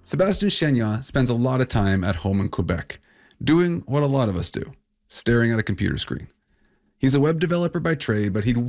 Sebastien Chenier spends a lot of time at home in Quebec, doing what a lot of us do, staring at a computer screen. He's a web developer by trade, but he'd